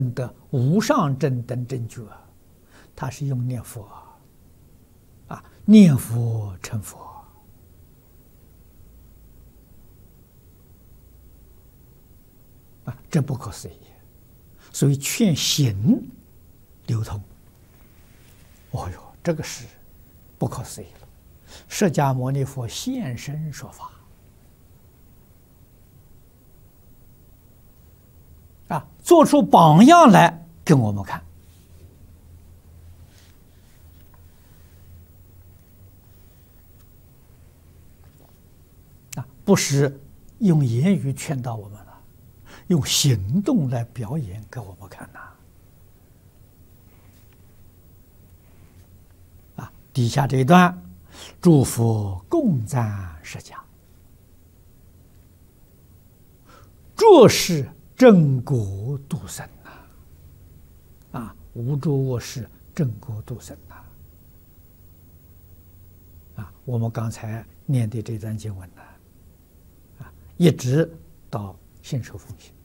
的无上正等正觉，他是用念佛啊，念佛成佛啊，这不可思议。所以劝行流通。哦哟，这个是不可思议了。释迦牟尼佛现身说法啊，做出榜样来给我们看啊，不是用言语劝导我们了，用行动来表演给我们看呐。啊，底下这一段，诸佛共赞释迦，着是正果度生呐！啊，无诸恶事，正果度生呐！啊，我们刚才念的这段经文呢，啊，一直到信受奉行。